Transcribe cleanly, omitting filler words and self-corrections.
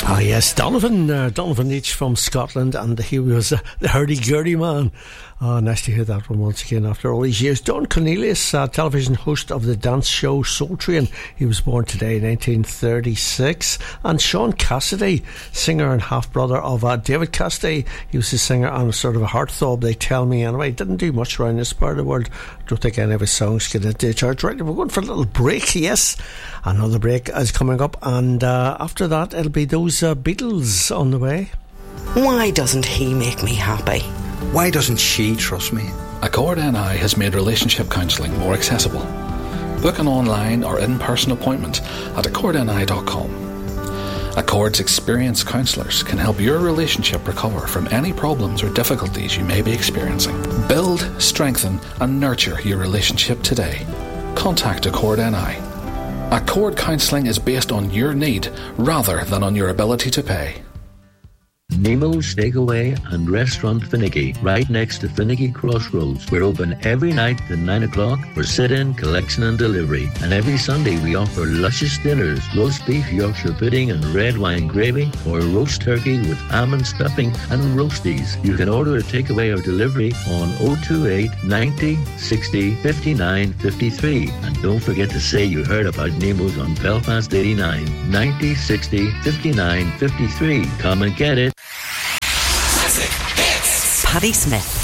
Ah yes, Donovan Leitch from Scotland, and he was the hurdy-gurdy man. Oh, nice to hear that one once again after all these years. Don Cornelius, television host of the dance show Soul Train. He was born today in 1936. And Sean Cassidy, singer and half-brother of David Cassidy. He was a singer and a sort of a heartthrob, they tell me anyway. Didn't do much around this part of the world. Don't think any of his songs get into the charts. Right, we're going for a little break, yes. Another break is coming up, and after that it'll be those Beatles on the way. Why doesn't he make me happy? Why doesn't she trust me? Accord NI has made relationship counselling more accessible. Book an online or in-person appointment at accordni.com. Accord's experienced counsellors can help your relationship recover from any problems or difficulties you may be experiencing. Build, strengthen and nurture your relationship today. Contact Accord NI. Accord counselling is based on your need rather than on your ability to pay. Nemo's Takeaway and Restaurant Finicky, right next to Finicky Crossroads. We're open every night at 9 o'clock for sit-in, collection and delivery. And every Sunday we offer luscious dinners, roast beef, Yorkshire pudding and red wine gravy, or roast turkey with almond stuffing and roasties. You can order a takeaway or delivery on 028 90 60 59 53. And don't forget to say you heard about Nemo's on Belfast 89, 90 60 59 53. Come and get it. Patti Smith.